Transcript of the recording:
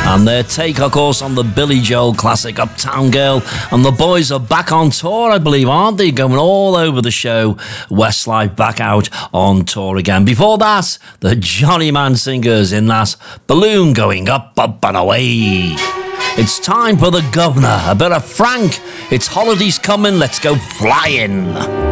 And their take, of course, on the Billy Joel classic Uptown Girl. And the boys are back on tour, I believe, aren't they? Going all over the show. Westlife back out on tour again. Before that, the Johnny Man Singers in that balloon going up, up and away. It's time for the governor. A bit of Frank. It's holidays coming. Let's go flying.